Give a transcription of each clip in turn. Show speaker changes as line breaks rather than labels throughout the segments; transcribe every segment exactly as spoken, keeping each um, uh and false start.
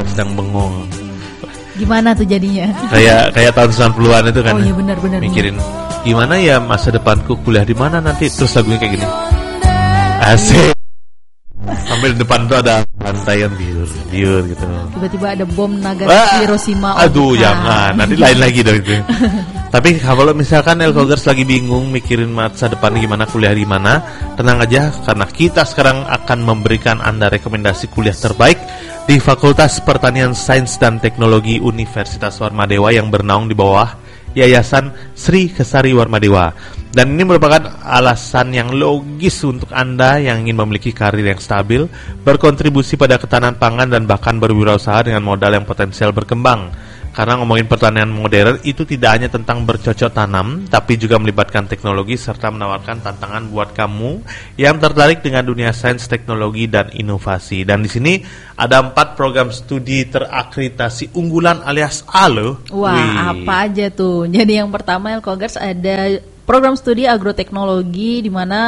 sedang bengong.
Gimana tuh jadinya?
Kayak kayak tahun sembilan puluhan itu kan.
Oh iya benar-benar.
Mikirin gimana ya masa depanku, kuliah di mana nanti, terus lagunya kayak gini. Asik. Sambil depan tuh ada pantai yang biur, biur gitu.
Tiba-tiba ada bom Nagasaki, Hiroshima.
Aduh, jangan. Nanti lain lagi dong itu. Tapi kalau misalkan Elkogers lagi bingung mikirin masa depan gimana, kuliah di mana, tenang aja karena kita sekarang akan memberikan Anda rekomendasi kuliah terbaik di Fakultas Pertanian Sains dan Teknologi Universitas Warmadewa yang bernaung di bawah Yayasan Sri Kesari Warmadewa. Dan ini merupakan alasan yang logis untuk Anda yang ingin memiliki karir yang stabil, berkontribusi pada ketahanan pangan dan bahkan berwirausaha dengan modal yang potensial berkembang. Karena ngomongin pertanian modern itu tidak hanya tentang bercocok tanam, tapi juga melibatkan teknologi serta menawarkan tantangan buat kamu yang tertarik dengan dunia sains, teknologi, dan inovasi. Dan di sini ada empat program studi terakreditasi unggulan alias A loh.
Wah, Wih. apa aja tuh? Jadi yang pertama Elkogers ada program studi agroteknologi, di mana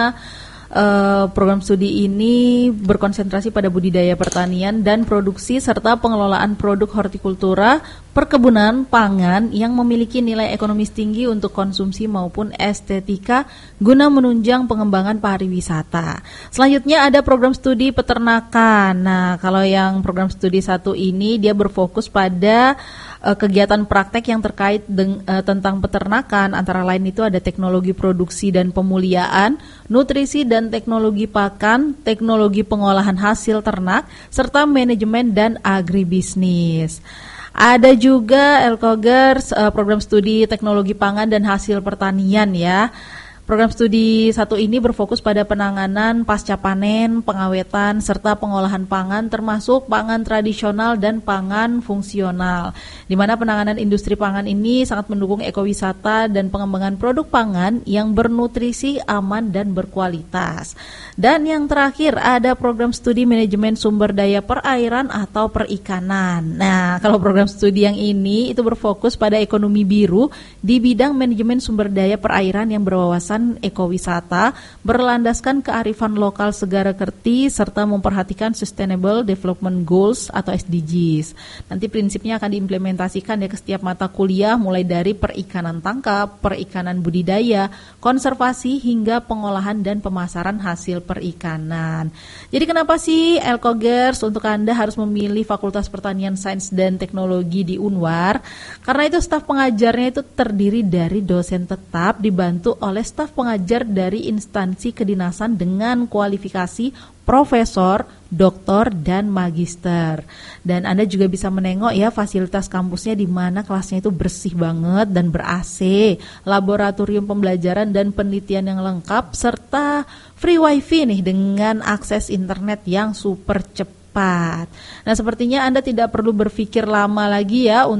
Uh, program studi ini berkonsentrasi pada budidaya pertanian dan produksi serta pengelolaan produk hortikultura, perkebunan, pangan yang memiliki nilai ekonomis tinggi untuk konsumsi maupun estetika guna menunjang pengembangan pariwisata. Selanjutnya ada program studi peternakan. Nah, kalau yang program studi satu ini dia berfokus pada uh, kegiatan praktek yang terkait deng- uh, tentang peternakan, antara lain itu ada teknologi produksi dan pemuliaan, nutrisi dan teknologi pakan, teknologi pengolahan hasil ternak, serta manajemen dan agribisnis. Ada juga Elkogers uh, program studi teknologi pangan dan hasil pertanian ya. Program studi satu ini berfokus pada penanganan pasca panen, pengawetan, serta pengolahan pangan termasuk pangan tradisional dan pangan fungsional. Di mana penanganan industri pangan ini sangat mendukung ekowisata dan pengembangan produk pangan yang bernutrisi, aman, dan berkualitas. Dan yang terakhir ada program studi manajemen sumber daya perairan atau perikanan. Nah, kalau program studi yang ini itu berfokus pada ekonomi biru di bidang manajemen sumber daya perairan yang berwawasan ekowisata, berlandaskan kearifan lokal segara kerti, serta memperhatikan Sustainable Development Goals atau S D Gs. Nanti prinsipnya akan diimplementasikan ya ke setiap mata kuliah, mulai dari perikanan tangkap, perikanan budidaya, konservasi, hingga pengolahan dan pemasaran hasil perikanan. Jadi kenapa sih Elkogers untuk Anda harus memilih Fakultas Pertanian Sains dan Teknologi di Unwar? Karena itu staf pengajarnya itu terdiri dari dosen tetap dibantu oleh staf pengajar dari instansi kedinasan dengan kualifikasi profesor, doktor, dan magister. Dan Anda juga bisa menengok ya fasilitas kampusnya di mana kelasnya itu bersih banget dan ber-A C, laboratorium pembelajaran dan penelitian yang lengkap, serta free wifi nih dengan akses internet yang super cepat. Nah, sepertinya Anda tidak perlu berpikir lama lagi ya